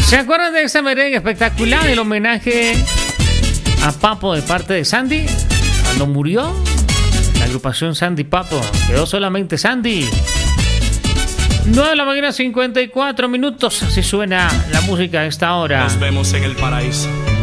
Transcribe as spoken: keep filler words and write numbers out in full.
¿Se acuerdan de ese merengue espectacular, el homenaje a Papo de parte de Sandy? Cuando murió la agrupación Sandy Papo, quedó solamente Sandy. nueve de la mañana, cincuenta y cuatro minutos. Así suena la música a esta hora. Nos vemos en el paraíso.